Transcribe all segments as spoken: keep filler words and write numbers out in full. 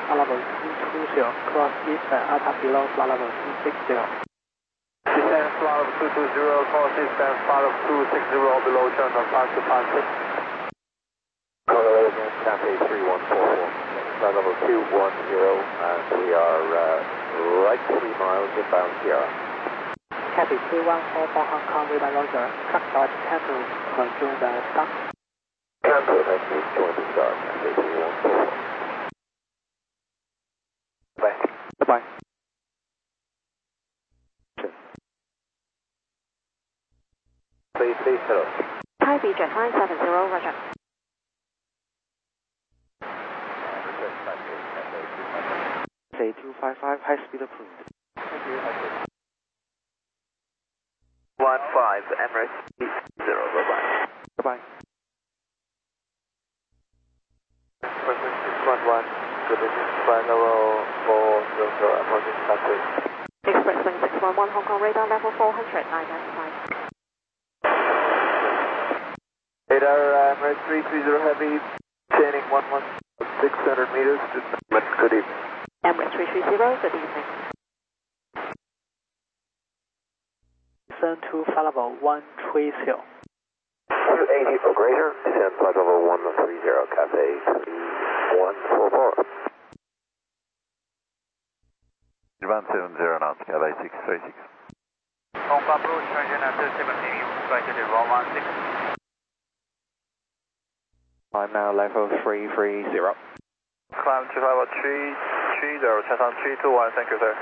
flight level two two zero, cross eastern, Alpha below flight level two six zero. Descend flight level two two zero, cross eastern, flight level two six zero, below turn on pass to pass six. Correlating Cathay three one four four, flight level two one zero, and we are uh, right three miles inbound Sierra. Cathay three one four four Hong Kong, radar Roger, track dodge Temple, uh, join the stop. Temple, thank you, join the star, Cathay three one four four. Bye. Bye-bye. Please, please, hello. Thai Beijing nine seven zero, Roger. Cathay two five five, high speed approved. Thank you, thank you. one five, Emirates zero, bye-bye. Bye-bye. Express six one one, good evening, flight level four zero zero, approaching Cathay. Express Wing six one one, Hong Kong radar level four hundred, nine ninety-five. Radar, uh, Emirates three three zero heavy, chaining one one six hundred meters, good evening. Emirates three three zero, good evening. Descend to flight level one three zero. two eighty or greater, descend flight level one three zero, Cathay three one four four. one seven zero knots, Cathay six three six. Hong Kong approach, engine after seventeen, flight to one one six. I'm now level three three zero. Climb to level three three zero, check on three two one, thank you, sir.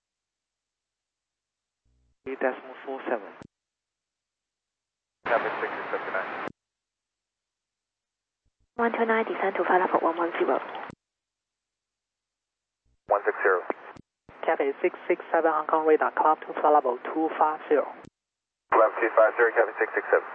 three decimal four seven. Cathay six fifty-nine. one two nine, descend to flight level one one zero. one six zero. Cathay six six seven Hong Kong radar, climb to flight level two five zero. Climb two five zero, Cathay six six seven.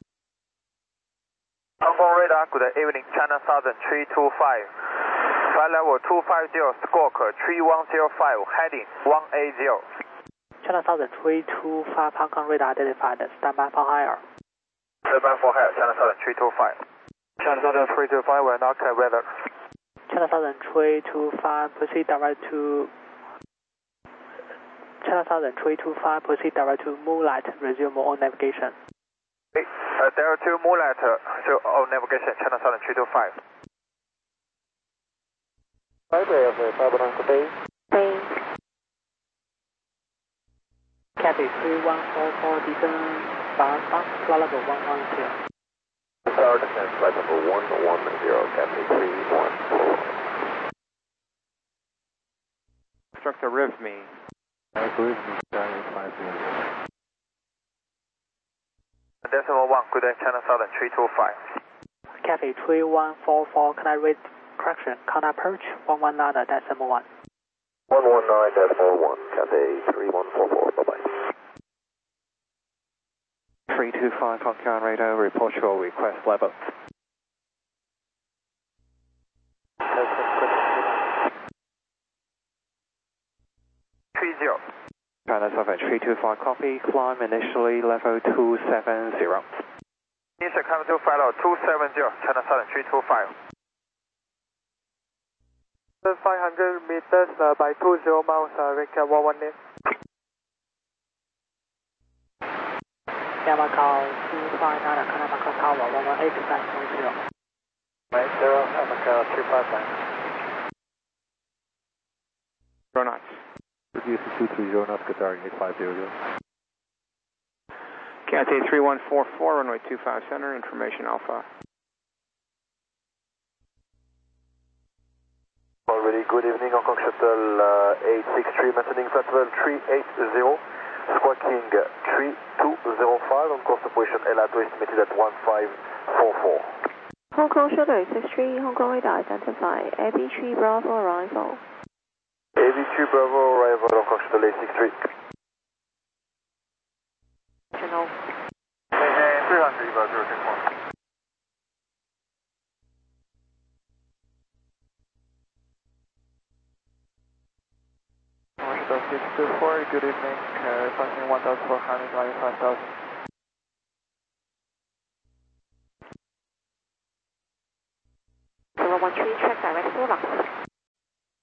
Hong Kong radar, good evening, China Southern three two five. Flight level two five zero, squawk three one zero five, heading one eight zero. China Southern three two five Hong Kong radar identified, stand by for higher. Stand by for higher, China Southern three two five. China Southern three two five, we're not clear weather. China Southern three two five, proceed direct to... China Southern three two five, proceed direct to Moonlight, resume all navigation. Uh, there are two Moonlight, uh, so all navigation, China Southern three two five. Library of the Five Nine Cathay. Bay. Cathay three one four four, descend bar stop, flight level one one zero. Tower descent, flight level one one zero, Cathay three one four. Instructor Riv me. I believe me, Charlie five zero. Decimal one, good day, China Southern three two five. Cathay three one four four, can I read correction? Contact approach one one nine decimal one. one one nine decimal one, Cathay three one four four, bye-bye. three two five Hong Kong radar, report your request level. three zero. China Southern three two five, copy, climb initially level two seven zero. Initial climb to flight level two seven zero, China Southern three two five. five hundred meters uh, by two zero miles, uh, Victor one one eight. Yamaha two five nine, Kanamaka Tower one one eight decimal zero. nine zero, Yamaha two five nine. Zero knots. Producer two three zero knots, Qatar eight five zero zero. Cathay three one four four, runway two five center, information Alpha. Already good evening, Hong Kong Shuttle uh, eight six three, maintaining flight level three eight zero, squawking three two zero five, on course operation L A T O estimated at one five four four. Hong Kong Shuttle eight six three, Hong Kong radar identify, A B three Bravo arrival. A B three Bravo arrival, Hong Kong Shuttle eight six three. General. three hundred, zero six one. six two four, good evening, uh, passing one thousand four hundred, ninety-five thousand. zero one three, check direct Solar.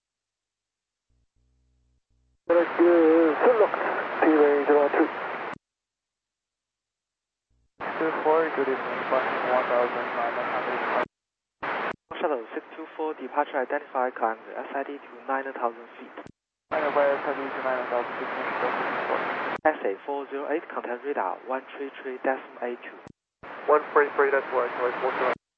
evening, flight one thousand nine hundred. Shuttle six two four, departure identified, climb the S I D to nine thousand feet. Identify S I D to nine thousand feet, S A four zero eight, contact radar one three three decimal eight two. one three three, that's right, right, four zero eight.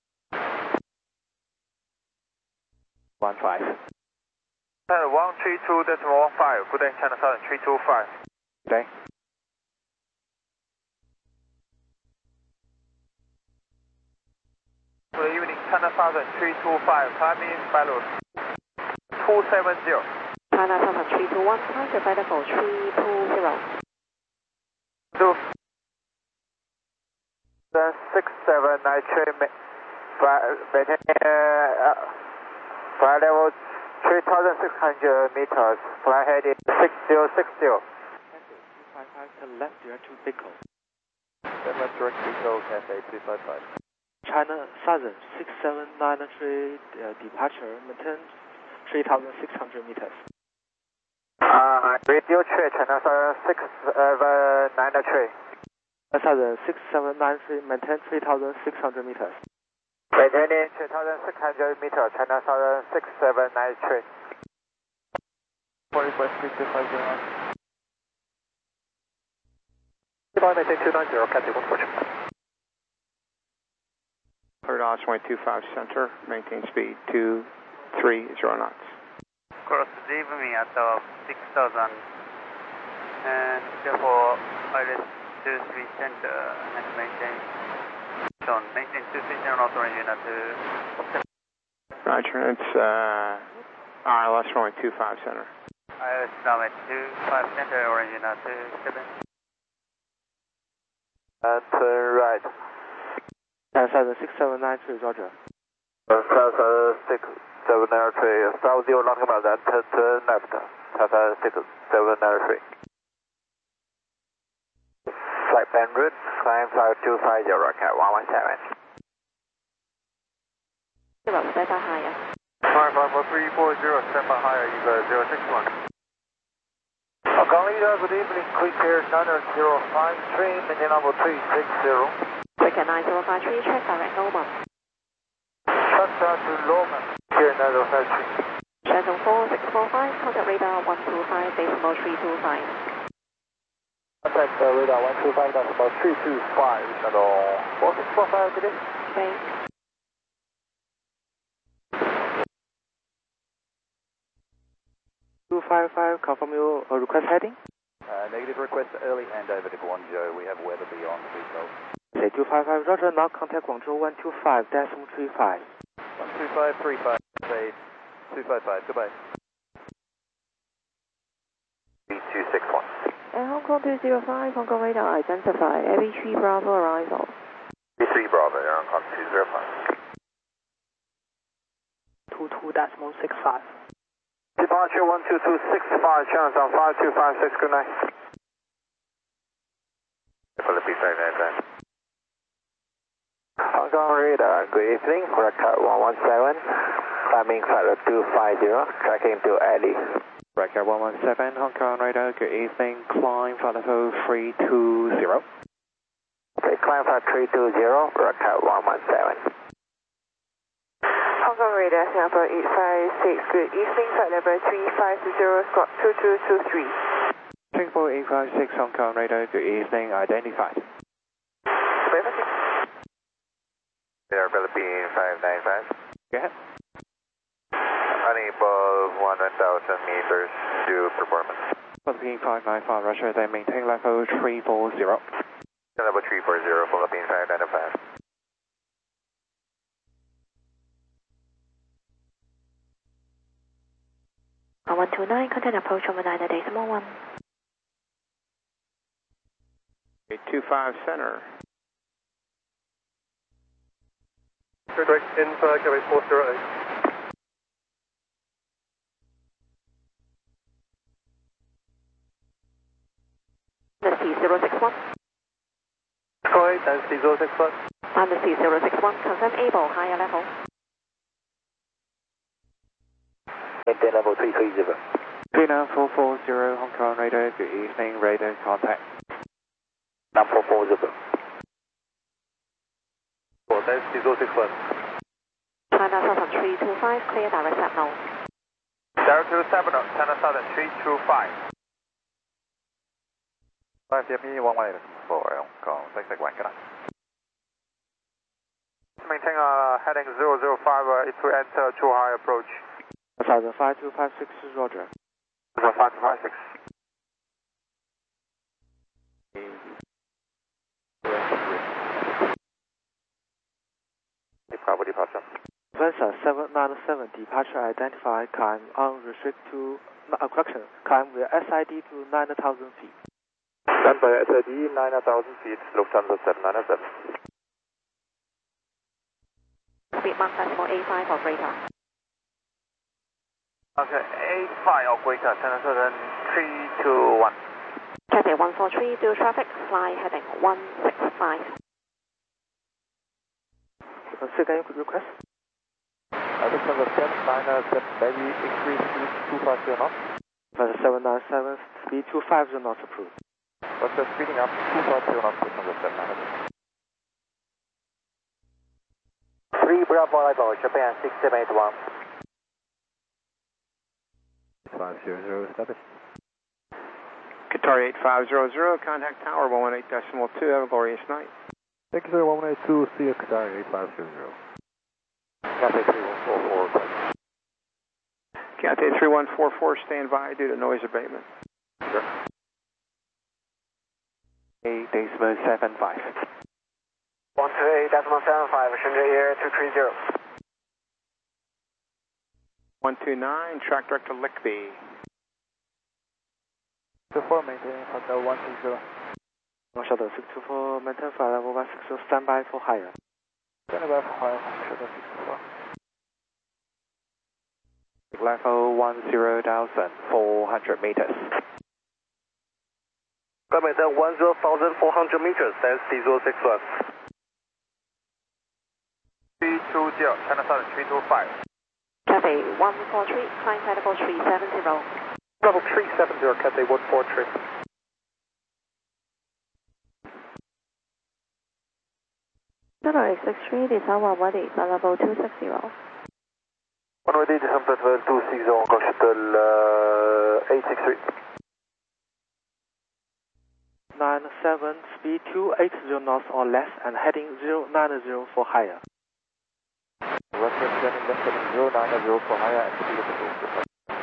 one five. Channel one three two decimal one five, good day, China Southern three two five. Good day. Good evening, China Southern three two five, climbing Bailu two seven zero. China Southern three two one, target by level three two zero. Two. The six seven nine three, maintain uh, flight level three thousand six hundred meters, fly heading six zero six zero. two five five, to left direct to Bickel. Left direct Bickel, Cathay two five five. China Southern six seven nine three, uh, departure, maintain three thousand six hundred meters. Uh, radio tree, China Southern six seven nine three. China Southern six seven nine three, maintain three thousand six hundred meters. Maintaining three thousand six hundred meters, China Southern six seven nine three. forty five three two five zero. Goodbye, maintain two nine zero, Cathay one four. Cleared Osprey two five center, maintain speed two three zero knots. Cross leave me at uh, six thousand and therefore I let two three center and maintain so maintain two three zero knots range at uh, Roger, it's uh, R L S runway two five center. I now at two five center range at uh, seven. And turn right. China Southern six seven nine three, Roger. Southern six seven nine three, South zero long command, and turn left. Southern six seven nine three. Flight plan route, climb flight two five zero, cat one one seven. Stand by higher. Climb flight three four zero, stand by higher, you got zero six one. Hong Kong leader, good evening, quick air niner zero five three, engine number three six zero. Quick air nine zero five three, check direct Loma. Touchdown to Loma, here nine zero five three. Channel four six four five, contact radar one two five, decimal three two five. Contact uh, radar one two five, decimal three two five, channel four six four five, good day. Okay. two five five, confirm your uh, request heading? Uh, negative request early handover to Guangzhou. We have weather beyond the Bickel. Say two five five, Roger, now contact Guangzhou one two five, decimal three five. one two five three five, say two five five, goodbye. two six one. Uh, Hong Kong two zero five, Hong Kong radar identified, A B three Bravo arrival. B three Bravo, Hong Kong two zero five. two two decimal six five. Departure one two two six five, channel on five two five six, good night. Philippines five nine nine. Hong Kong radar, good evening, record one one seven, climbing flight two five zero, tracking to Alley. Record one one seven, Hong Kong radar, good evening, climb flight level three two zero. Okay, climb flight three two zero, record one one seven. Hong Kong radar, Singapore eight five six, good evening, flight level three five zero, squawk two two two three. Singapore eight five six, Hong Kong radar, good evening, identified. Radar Philippines five nine five. Go ahead. Unable one thousand meters due performance. Philippines five nine five, Russia, they maintain level three four zero. Level three four zero, Philippines five nine five. one two nine, contact approach over nine decimal one. two five center. Direct inside, Cathay four zero eight. Dynasty zero six one. Sorry, Dynasty zero six one. Dynasty zero six one, confirm able, higher level. Maintain level three three zero. three nine four four zero, Hong Kong radar, good evening, radar contact. nine four four zero. Delta zero six one. China Southern three two five, clear direct set now. zero two seven, China Southern three two five. five F E one one eight four, Hong Kong, six six one, good night. Maintain uh, heading zero zero five, uh, it will enter too high approach. Southern five two five six, Roger. five two five six. Bravo departure. Lufthansa seven nine seven, departure identified, climb unrestricted to, uh, correction, climb with S I D to nine thousand feet. Stand by S I D nine thousand feet, Lufthansa seven nine seven. Speed Mark decimal A five or greater. Okay, eight five or greater, China Southern three two one. Cathay one four three, due traffic, fly heading one six five. Uh, say again, could you request? Uh, Lufthansa seven nine seven, maybe increase speed two five zero knots. Lufthansa seven nine seven, speed two five zero knots approved. But uh, speeding up two five zero knots, Lufthansa seven nine seven. three Bravo Echo, Japan six seven eight one. five zero zero, established. Qatar eight five zero zero, contact tower one one eight decimal two, have a glorious night. Thank you, sir. one one eight two, see you, Qatar eight five zero zero. Cathay three one four four. Cathay three one four four, stand by due to noise abatement. Sure. eight decimal seven five. one two eight decimal seven five, Shenzhen Air two three zero. one two nine, track director Lickby. two four, maintaining hotel one six zero. Shuttle six two four, maintain flight level one six zero, stand by for higher. Stand by for higher, Shuttle six two four. Level one zero thousand, four hundred meters. Maintain one zero thousand four hundred meters, that's D zero six one. three two zero, China Southern three two five. Cathay one four three, climb level three seven zero. Level three seven zero, Cathay one four three. Shuttle eight six three, descend one ready, level two six zero. one ready, descend level two six zero, Hong Kong Shuttle uh, eight six three. nine seven, speed two eight zero knots or less, and heading zero nine zero for higher. Representing left heading zero nine zero for higher and speed approved.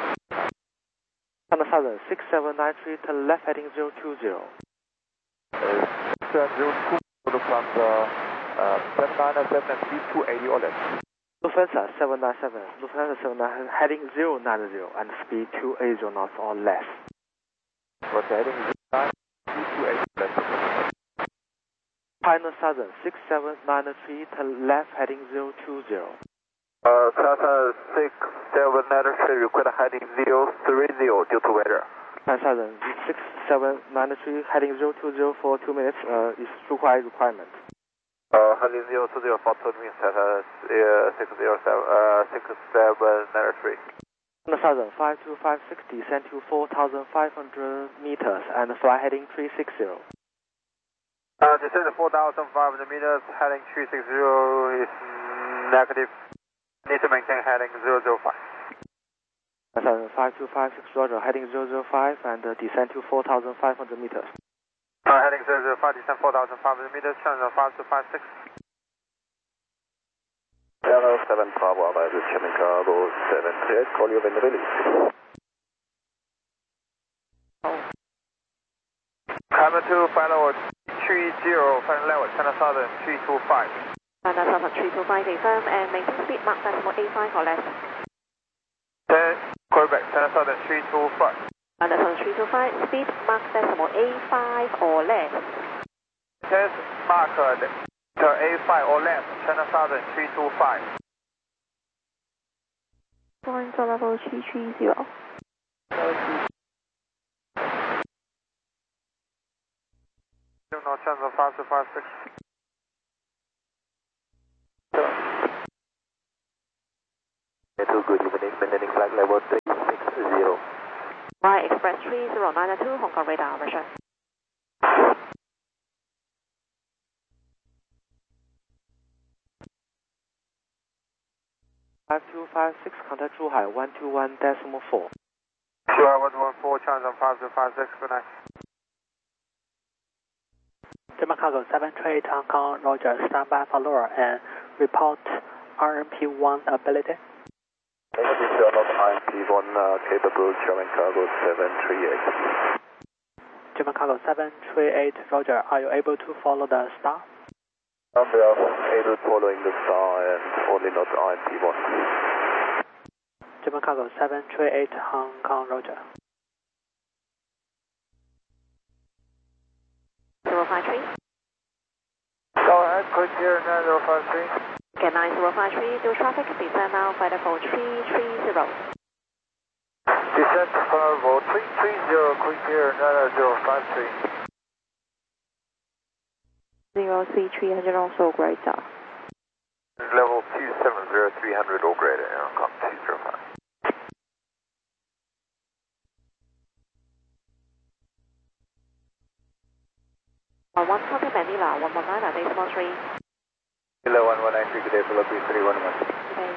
China Southern six seven nine three, turn left heading zero two zero. Uh, zero two, Lufthansa uh, seven nine seven and speed two eighty or less. Lufthansa seven nine seven, Lufthansa seven nine heading zero nine zero and speed two eight zero knots or less. Roger, heading zero nine, speed two eighty or less. China Southern six seven nine three, turn left heading zero two zero. Uh, China six seven nine three, request heading zero three zero due to weather. China Southern six seven nine three, heading zero two zero for two minutes uh, is required requirement. Uh, heading zero two zero for two minutes at uh, six zero seven, uh, six seven nine three. China Southern five two five six, descend to four thousand five hundred meters and fly heading three six zero. Uh, descend to four thousand five hundred meters, heading three six zero is negative. Need to maintain heading zero zero five. China Southern five two five six, Roger, heading zero zero five and uh, descend to four thousand five hundred meters. Uh, heading zero zero five, descend four thousand five hundred meters, channel five two five six. Channel seven Bravo, this is Chairman Cargo seven three eight, call you when released. Cabin two, final level three zero, final level, channel Southern three two five. China Southern three two five, affirm and maintain speed Mark decimal A five or less. ten, Quebec, channel Southern three two five. China Southern three two five, speed Mark decimal A five or less. ten, mark to A five or less, channel Southern three two five. Going to level three three zero. No, channel five two five six. Good evening, maintaining flight level three six zero. Y Express three zero nine two, Hong Kong radar, Roger. five two five six, contact Zhuhai one two one decimal four. Zhuhai one two one four, chance on five two five six, good night. German Cargo seven three eight Hong Kong, Roger, stand by for lower and report R M P one ability. Negative, you are not R M P one uh, capable, German Cargo seven three eight. German Cargo seven three eight, Roger, are you able to follow the star? Um, we are able following the star and only not R M P one. German Cargo seven three eight, Hong Kong, Roger. zero five three. Go ahead, quick here, nine zero five three. Get nine zero five three, do traffic, descend now, flight level three three zero. Descent flight level three three zero, quick here, nine zero five three. zero three three hundred also greater. Level two seven zero three hundred or greater, Air Hong Kong two zero five. one copy Manila, one one nine, decimal three. Kilo one one nine three, good day, Philippines three one one. Okay.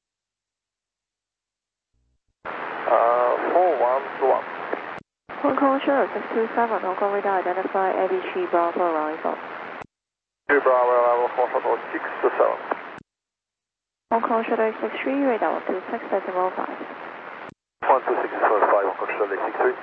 Uh, four one two one. Hong Kong Shuttle six two seven, Hong Kong radar identify A B three Bravo arrival. two Bravo, level four shuttle six to seven. Hong Kong Shuttle six three, radar one two six decimal five. one two six four five, Hong Kong Shuttle six three.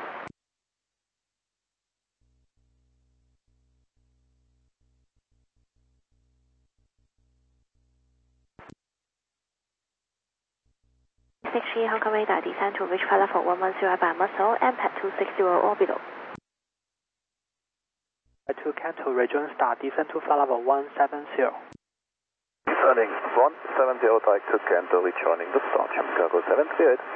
six three Hong Kong radar descend to reach flight level one one zero by muscle and pad two six zero orbital. two Canto rejoin star, descend to flight level one seven zero. Descending one seven zero, type two Canto, rejoining the star, German Cargo seven three eight.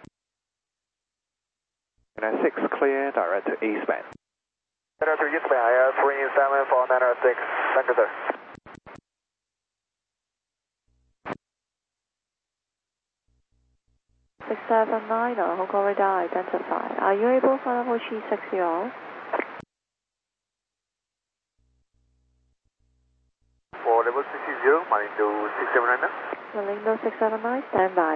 nine six, clear, direct to eastbound. nine three eastbound, I have three seven four nine six, thank you sir. six seven nine, Hong Kong radar identified. Are you able to flight level three six zero? For level six zero, Malindo six seven nine. Malindo six seven nine, stand by.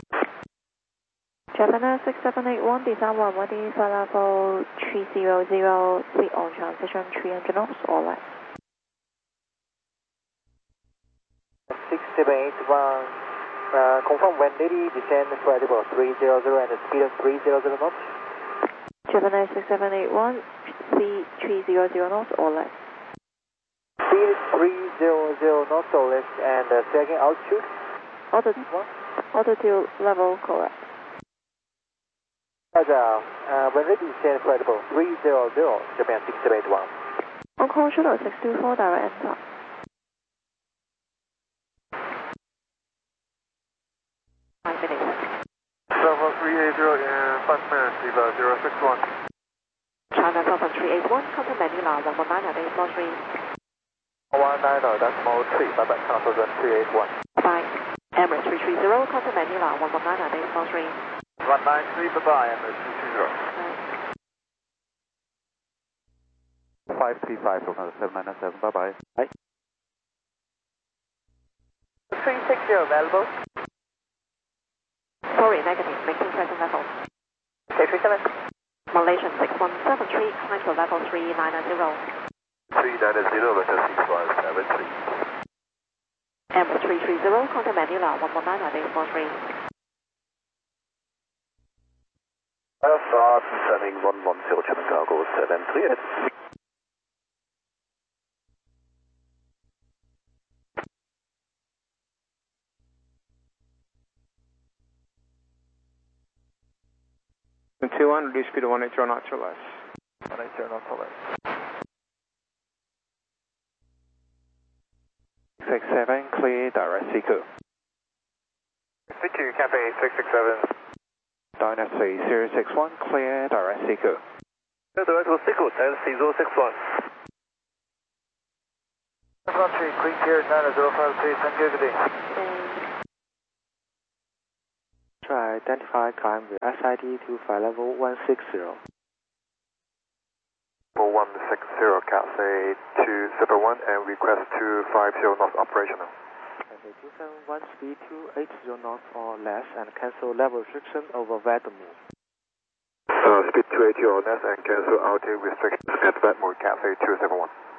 Japan Air six seven eight one, design one one D, flight level three zero zero, speed on transition three hundred knots or less. six seven eight one, uh, confirm when ready, descend flight level three zero zero and the speed of three zero zero knots. Japan Air six seven eight one, speed three zero zero knots or less. Speed three zero zero knots or less and uh, second altitude? Altitude, altitude level correct. Roger, uh, when ready, descend flight level three zero zero, Japan six seven eight one. Hong Kong Shuttle six two four, direct enter. Five minutes. Level three eight zero in five minutes, level zero six one. China Southern three eight one, contact Manila one one nine, decimal three. one nine zero, decimal three, bye bye, China Southern three eight one. Bye. Emirates three three zero, contact Manila one one nine, decimal three. one nine three, bye bye, Emirates three three zero. five three five, seven nine seven, bye bye. Bye. three six zero, available. Sorry, negative, maintain present level. K three seven. Malaysian six one seven three, climb to level three nine zero. three nine zero, letter six one seven three. Emirates three three zero, contact Manila one one nine, decimal three. Alpha, descending one one zero, German Cargo seven three eight. two one, reduce speed to one eighty knots or less. one eighty knots or less. six seven, clear, direct C Q. C Q, Cafe six six seven. Dynasty zero six one, clear, direct C Q. Direct to C Q, Dynasty zero six one. Country, quick here, nine zero five three, thank you, good day. Try identify climb with S I D to flight level one six zero. one six zero, Cathay two seven one and request two five zero knots operational. Cathay two seven one, speed two eighty knots or less, and cancel level restriction over Vedmore. Uh, speed two eighty or less and cancel outage restrictions at Vedmore, Cathay two seven one.